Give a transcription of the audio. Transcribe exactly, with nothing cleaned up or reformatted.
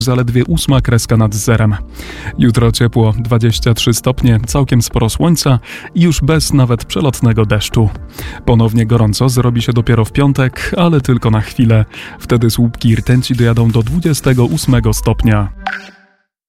Zaledwie ósma kreska nad zerem. Jutro ciepło, dwadzieścia trzy stopnie, całkiem sporo słońca i już bez nawet przelotnego deszczu. Ponownie gorąco zrobi się dopiero w piątek, ale tylko na chwilę. Wtedy słupki rtęci dojadą do dwudziestego ósmego stopnia.